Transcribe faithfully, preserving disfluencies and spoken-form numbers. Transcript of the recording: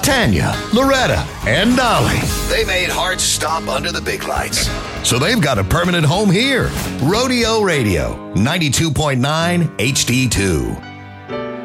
Tanya, Loretta, and Dolly. They made hearts stop under the big lights. So they've got a permanent home here. Rodeo Radio, ninety-two point nine H D two.